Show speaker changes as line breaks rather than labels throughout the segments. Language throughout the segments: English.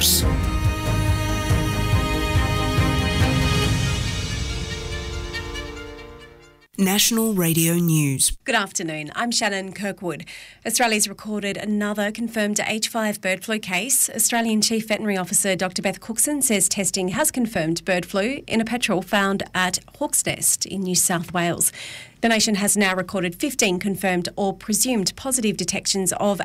News. National Radio News.
Good afternoon, I'm Shannon Kirkwood. Australia's recorded another confirmed H5 bird flu case. Australian Chief Veterinary Officer Dr Beth Cookson says testing has confirmed bird flu in a petrel found at Hawk's Nest in New South Wales. The nation has now recorded 15 confirmed or presumed positive detections of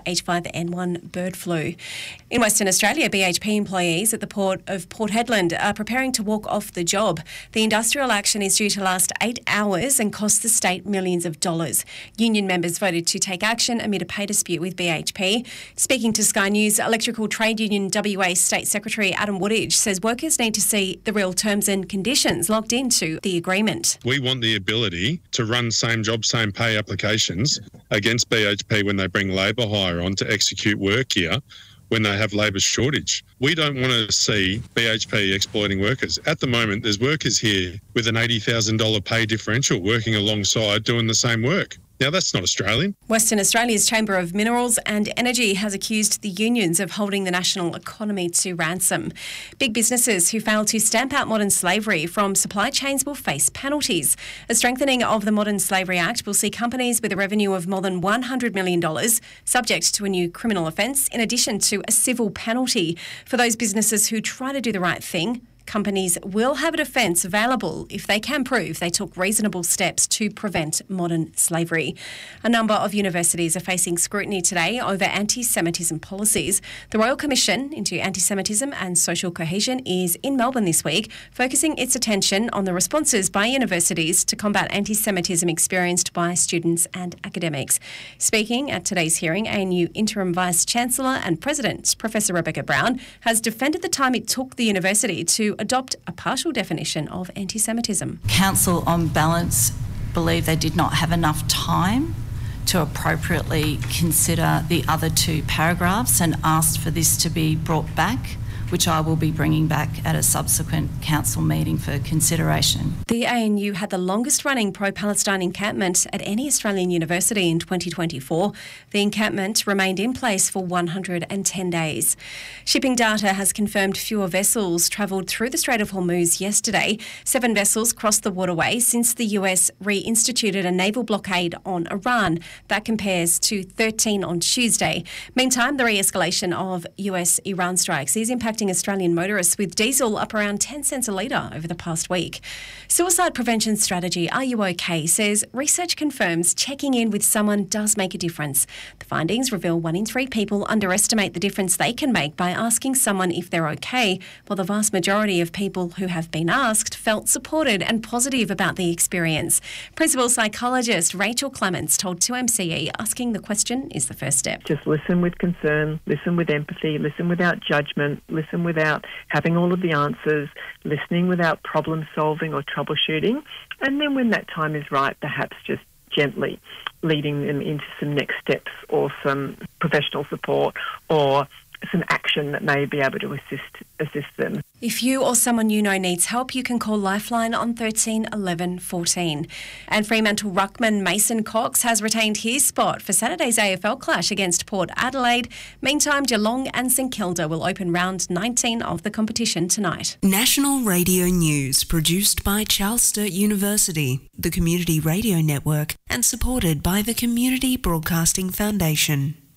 H5N1 bird flu. In Western Australia, BHP employees at the port of Port Hedland are preparing to walk off the job. The industrial action is due to last 8 hours and cost the state millions of dollars. Union members voted to take action amid a pay dispute with BHP. Speaking to Sky News, Electrical Trade Union WA State Secretary Adam Woodage says workers need to see the real terms and conditions locked into the agreement.
We want the ability to run same job, same pay applications against BHP when they bring labour hire on to execute work here when they have labour shortage. We don't want to see BHP exploiting workers. At the moment, there's workers here with an $80,000 pay differential working alongside doing the same work. Now, that's not Australian.
Western Australia's Chamber of Minerals and Energy has accused the unions of holding the national economy to ransom. Big businesses who fail to stamp out modern slavery from supply chains will face penalties. A strengthening of the Modern Slavery Act will see companies with a revenue of more than $100 million subject to a new criminal offence, in addition to a civil penalty. For those businesses who try to do the right thing, companies will have a defence available if they can prove they took reasonable steps to prevent modern slavery. A number of universities are facing scrutiny today over anti-Semitism policies. The Royal Commission into Anti-Semitism and Social Cohesion is in Melbourne this week, focusing its attention on the responses by universities to combat anti-Semitism experienced by students and academics. Speaking at today's hearing, ANU Interim Vice-Chancellor and President, Professor Rebecca Brown, has defended the time it took the university to adopt a partial definition of anti-Semitism.
Council, on balance, believe they did not have enough time to appropriately consider the other two paragraphs and asked for this to be brought back, which I will be bringing back at a subsequent council meeting for consideration.
The ANU had the longest running pro-Palestine encampment at any Australian university in 2024. The encampment remained in place for 110 days. Shipping data has confirmed fewer vessels travelled through the Strait of Hormuz yesterday. 7 vessels crossed the waterway since the US reinstituted a naval blockade on Iran. That compares to 13 on Tuesday. Meantime, the re-escalation of US-Iran strikes is impacting Australian motorists, with diesel up around 10 cents a litre over the past week. Suicide prevention strategy Are You OK? Says research confirms checking in with someone does make a difference. The findings reveal 1 in 3 people underestimate the difference they can make by asking someone if they're okay, while the vast majority of people who have been asked felt supported and positive about the experience. Principal psychologist Rachel Clements told 2MCE asking the question is the first step.
Just listen with concern, listen with empathy, listen without judgment, listen without having all of the answers, listening without problem solving or troubleshooting, and then when that time is right, perhaps just gently leading them into some next steps or some professional support or some action that may be able to assist them.
If you or someone you know needs help, you can call Lifeline on 13 11 14. And Fremantle ruckman Mason Cox has retained his spot for Saturday's AFL clash against Port Adelaide. Meantime, Geelong and St Kilda will open round 19 of the competition tonight.
National Radio News, produced by Charles Sturt University, the Community Radio Network, and supported by the Community Broadcasting Foundation.